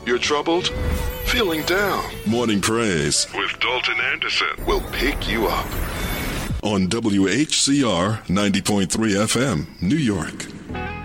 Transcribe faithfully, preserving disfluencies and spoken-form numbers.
You're troubled? Feeling down? Morning Praise with Dalton Anderson will pick you up on W H C R ninety point three F M, New York.